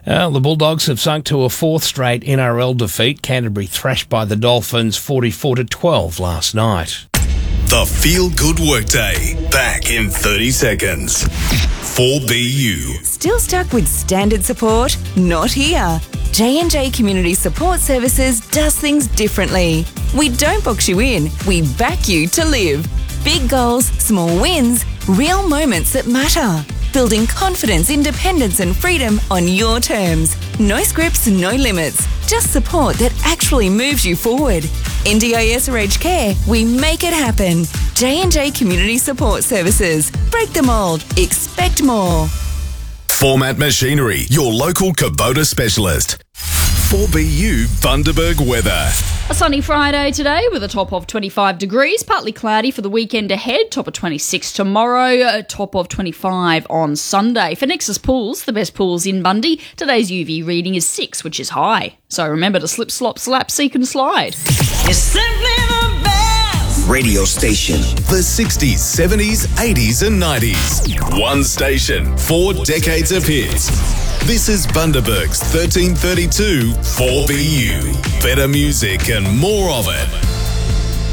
The Bulldogs have sunk to a fourth straight NRL defeat. Canterbury thrashed by the Dolphins 44-12 last night. The Feel Good Workday. Back in 30 seconds. 4BU. Still stuck with standard support? Not here. J&J Community Support Services does things differently. We don't box you in, we back you to live. Big goals, small wins, real moments that matter. Building confidence, independence and freedom on your terms. No scripts, no limits. Just support that actually moves you forward. NDIS or aged care, we make it happen. J&J Community Support Services. Break the mould. Expect more. Format Machinery, your local Kubota specialist. 4BU Bundaberg weather. A sunny Friday today with a top of 25 degrees, partly cloudy for the weekend ahead, top of 26 tomorrow, a top of 25 on Sunday. For Nexus Pools, the best pools in Bundy, today's UV reading is 6, which is high. So remember to slip, slop, slap, seek and slide. It's simply the best Radio station. The 60s, 70s, 80s and 90s. One station, 4 decades of hits. This is Bundaberg's 1332 4BU. Better music and more of it.